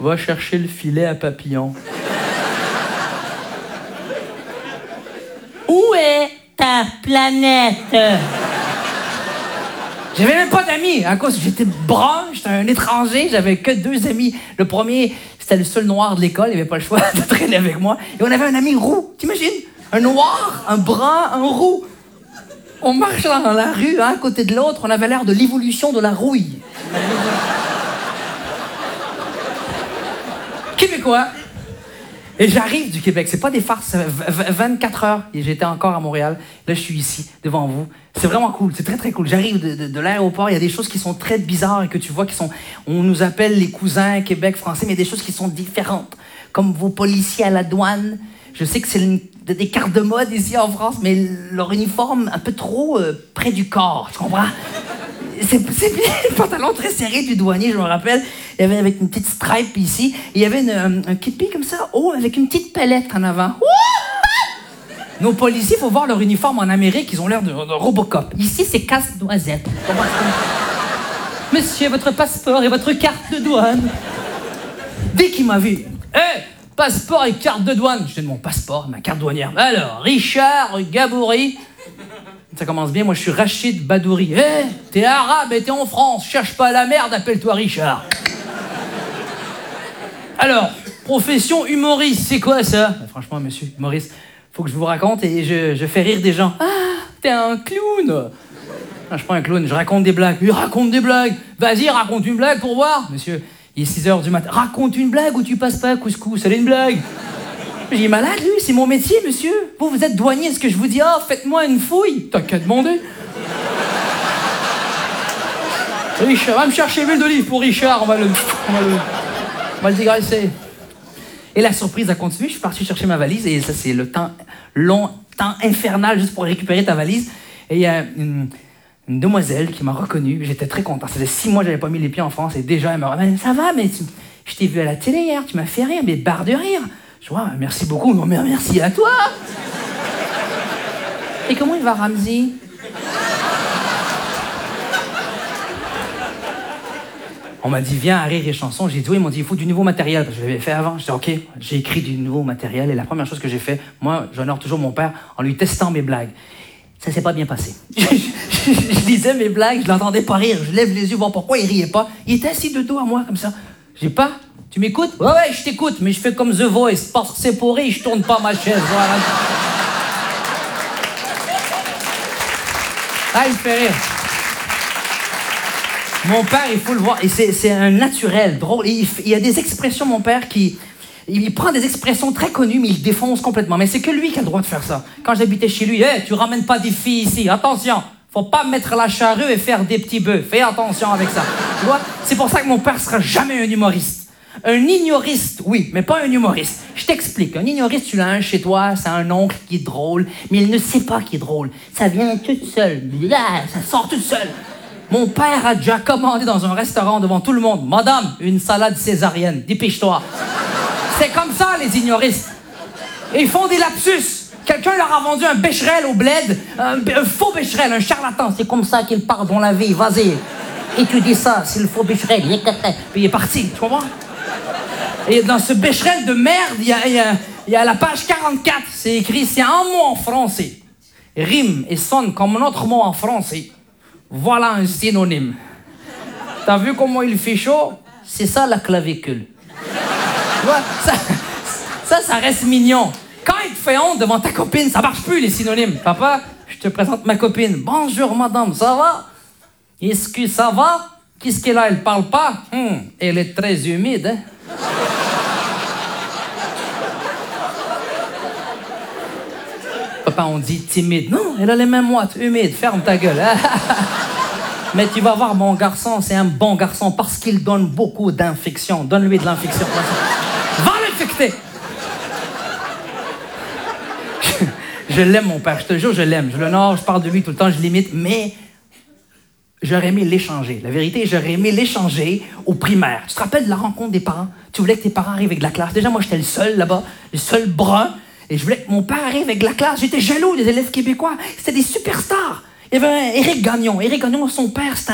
Va chercher le filet à papillon. Où est ta planète? J'avais même pas d'amis, à cause que j'étais brun, j'étais un étranger, j'avais que 2 amis. Le premier, c'était le seul noir de l'école, il avait pas le choix de traîner avec moi. Et on avait un ami roux, t'imagines? Un noir, un brun, un roux. On marche dans la rue, un à côté de l'autre, on avait l'air de l'évolution de la rouille. Québécois. Et j'arrive du Québec, c'est pas des farces, 24 heures, et j'étais encore à Montréal. Là, je suis ici, devant vous. C'est vraiment cool, c'est très, très cool. J'arrive de l'aéroport, il y a des choses qui sont très bizarres et que tu vois qui sont... On nous appelle les cousins Québec français, mais il y a des choses qui sont différentes. Comme vos policiers à la douane. Je sais que c'est des cartes de mode ici en France, mais leur uniforme un peu trop près du corps, tu comprends? C'est le pantalon très serré du douanier, je me rappelle. Il y avait avec une petite stripe ici. Et il y avait un képi comme ça, avec une petite palette en avant. Nos policiers, il faut voir leur uniforme en Amérique, ils ont l'air de Robocop. Ici, c'est casse-noisette. Monsieur, votre passeport et votre carte de douane. Dès qu'il m'a vu, passeport et carte de douane. Je donne mon passeport, ma carte douanière. Alors, Richard Gabouri. Ça commence bien, moi je suis Rachid Badouri. T'es arabe et t'es en France, cherche pas la merde, appelle-toi Richard. Alors, profession humoriste, c'est quoi ça? Franchement, monsieur humoriste, faut que je vous raconte et je fais rire des gens. Ah, t'es un clown. Non, je suis pas un clown, je raconte des blagues. Il raconte des blagues. Vas-y, raconte une blague pour voir. Monsieur, il est 6h du matin. Raconte une blague ou tu passes pas à couscous, c'est une blague. J'ai malade, lui, c'est mon métier, monsieur. Vous êtes douanier, est-ce que je vous dis, faites-moi une fouille? T'as qu'à demander. Richard, va me chercher l'huile d'olive pour Richard, on va le dégraisser. Et la surprise a continué, je suis parti chercher ma valise, et ça, c'est le temps infernal, juste pour récupérer ta valise. Et il y a une demoiselle qui m'a reconnu, j'étais très content. Ça faisait 6 mois que j'avais pas mis les pieds en France, et déjà, elle m'a dit, ça va, mais je t'ai vu à la télé hier, tu m'as fait rire, mais barre de rire. Je vois, merci beaucoup, non mais merci à toi. Et comment il va, Ramzy? On m'a dit, viens à Rire et Chanson. J'ai dit, oui, ils m'ont dit, il faut du nouveau matériel, parce que je l'avais fait avant. J'ai dit, ok, j'ai écrit du nouveau matériel, et la première chose que j'ai fait, moi, j'honore toujours mon père en lui testant mes blagues. Ça s'est pas bien passé. Je disais mes blagues, je l'entendais pas rire, je lève les yeux, voir pourquoi il riait pas. Il était assis de dos à moi, comme ça. J'ai pas... Tu m'écoutes? Ouais, je t'écoute, mais je fais comme The Voice. Parce que c'est pourri, je tourne pas ma chaise. Voilà. Ah, il me fait rire. Mon père, il faut le voir, et c'est un naturel, drôle. Il y a des expressions, mon père, il prend des expressions très connues, mais il défonce complètement. Mais c'est que lui qui a le droit de faire ça. Quand j'habitais chez lui, tu ramènes pas des filles ici, attention. Faut pas mettre la charrue et faire des petits bœufs. Fais attention avec ça. Tu vois? C'est pour ça que mon père sera jamais un humoriste. Un ignoriste, oui, mais pas un humoriste. Je t'explique. Un ignoriste, tu l'as un chez toi, c'est un oncle qui est drôle, mais il ne sait pas qu'il est drôle. Ça vient tout seul. Ça sort tout seul. Mon père a déjà commandé dans un restaurant devant tout le monde. Madame, une salade césarienne. Dépêche-toi. C'est comme ça, les ignoristes. Et ils font des lapsus. Quelqu'un leur a vendu un Becherel au bled, un faux Becherel, un charlatan. C'est comme ça qu'il part dans la vie. Vas-y. Étudie ça, c'est le faux Becherel. Puis il est parti, tu comprends? Et dans ce Becherel de merde, il y a la page 44. C'est écrit, c'est un mot en français. Rime et sonne comme un autre mot en français. Voilà un synonyme. T'as vu comment il fait chaud? C'est ça la clavicule. Tu vois, ça reste mignon. Quand il te fait honte devant ta copine, ça marche plus les synonymes. Papa, je te présente ma copine. Bonjour madame, ça va? Est-ce que ça va? Qu'est-ce qu'elle a? Elle parle pas? Elle est très humide, hein? Papa, on dit timide. Non, elle a les mains moites, humides. Ferme ta gueule. Mais tu vas voir, mon garçon, c'est un bon garçon parce qu'il donne beaucoup d'infection. Donne-lui de l'infection. Va l'infecter. Je l'aime, mon père. Je te jure, je l'aime. Je l'honore, je parle de lui tout le temps, je l'imite, mais j'aurais aimé l'échanger. La vérité, j'aurais aimé l'échanger au primaire. Tu te rappelles de la rencontre des parents? Tu voulais que tes parents arrivent avec de la classe. Déjà, moi, j'étais le seul là-bas, le seul brun. Et je voulais que mon père arrive avec de la classe. J'étais jaloux des élèves québécois. C'était des superstars. Il y avait Éric Gagnon. Éric Gagnon, son père, c'était